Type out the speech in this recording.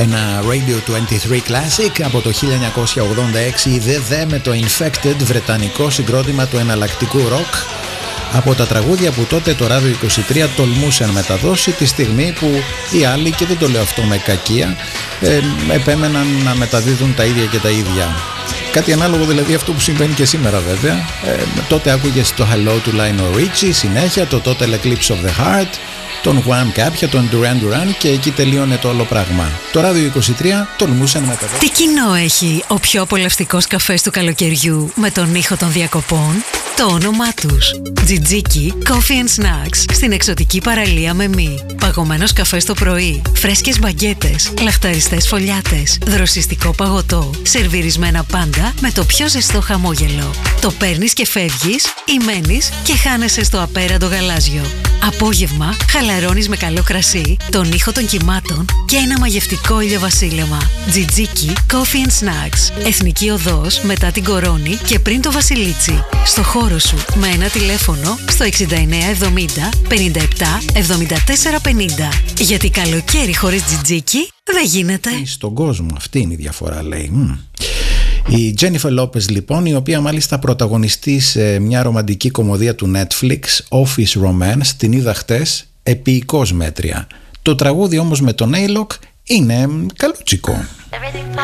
Ένα Radio 23 Classic από το 1986, η The με το Infected, βρετανικό συγκρότημα του εναλλακτικού rock, από τα τραγούδια που τότε το Ράδιο 23 τολμούσε να μεταδώσει, τη στιγμή που οι άλλοι, και δεν το λέω αυτό με κακία, επέμεναν να μεταδίδουν τα ίδια και τα ίδια. Κάτι ανάλογο δηλαδή αυτό που συμβαίνει και σήμερα βέβαια. Τότε άκουγες το Hello του Lionel Richie, συνέχεια το Total Eclipse of the Heart, τον Juan κάποια, τον Duran Duran, και εκεί τελείωνε το όλο πράγμα. Το Ράδιο 23 τολμούσε να μεταδώσει. Τι κοινό έχει ο πιο απολαυστικός καφές του καλοκαιριού με τον ήχο των διακοπών? Το όνομά τους: Τζιτζίκι Coffee and Snacks, στην εξωτική παραλία Μεμί. Παγωμένος καφές το πρωί, φρέσκες μπαγκέτες, λαχταριστές φωλιάτες, δροσιστικό παγωτό, σερβιρισμένα πάντα με το πιο ζεστό χαμόγελο. Το παίρνεις και φεύγεις ή μένεις και χάνεσαι στο απέραντο γαλάζιο. Απόγευμα χαλαρώνεις με καλό κρασί, τον ήχο των κυμάτων και ένα μαγευτικό ηλιοβασίλεμα. Τζιτζίκι Coffee and Snacks, Εθνική Οδός μετά την Κορώνη και πριν το Βασιλίτσι. Στο χώρο σου με ένα τηλέφωνο στο 6970 57 74 50. Γιατί καλοκαίρι χωρίς τζιτζίκι δεν γίνεται. Στον κόσμο αυτή είναι η διαφορά, λέει. Η Jennifer Lopez λοιπόν, η οποία μάλιστα πρωταγωνιστεί σε μια ρομαντική κομμωδία του Netflix, Office Romance, την είδα χτες, επίικος μέτρια. Το τραγούδι όμως με τον A-Lock είναι καλούτσικο.